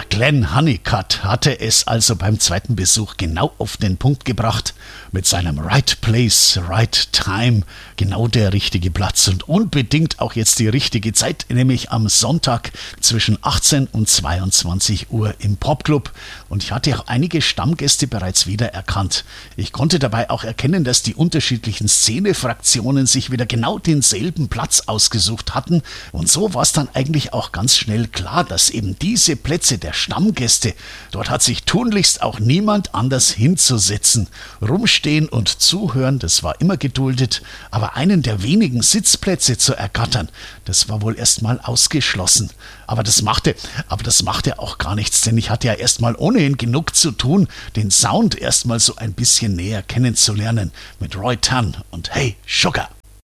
Der Glenn Honeycutt hatte es also beim zweiten Besuch genau auf den Punkt gebracht. Mit seinem Right Place, Right Time, genau der richtige Platz und unbedingt auch jetzt die richtige Zeit, nämlich am Sonntag zwischen 18 und 22 Uhr im Popclub. Und ich hatte auch einige Stammgäste bereits wiedererkannt. Ich konnte dabei auch erkennen, dass die unterschiedlichen Szenefraktionen sich wieder genau denselben Platz ausgesucht hatten. Und so war es dann eigentlich auch ganz schnell klar, dass eben diese Plätze der Stammgäste, dort hat sich tunlichst auch niemand anders hinzusetzen. Rumstehen und zuhören, das war immer geduldet, aber einen der wenigen Sitzplätze zu ergattern, das war wohl erstmal ausgeschlossen. Aber das machte auch gar nichts, denn ich hatte ja erstmal ohnehin genug zu tun, den Sound erstmal so ein bisschen näher kennenzulernen mit Roy Tan und Hey Sugar.